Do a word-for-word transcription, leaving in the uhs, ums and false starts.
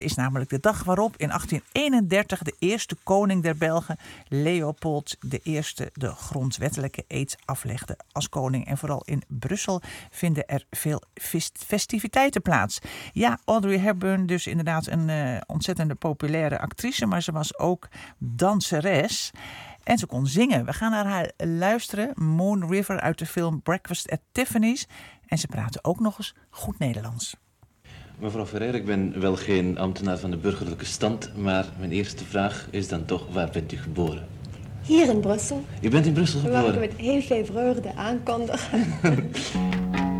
is namelijk de dag waarop in achttien eenendertig de eerste koning der Belgen, Leopold de Eerste, de grondwettelijke eed aflegde als koning. En vooral in Brussel vinden er veel festiviteiten plaats. Ja, Audrey Hepburn, dus inderdaad een uh, ontzettend populaire actrice, maar ze was ook danseres. En ze kon zingen. We gaan naar haar luisteren. Moon River uit de film Breakfast at Tiffany's. En ze praten ook nog eens goed Nederlands. Mevrouw Ferreira, ik ben wel geen ambtenaar van de burgerlijke stand, maar mijn eerste vraag is dan toch, waar bent u geboren? Hier in Brussel. U bent in Brussel geboren? Waar ik met heel veel vreugde aankondig.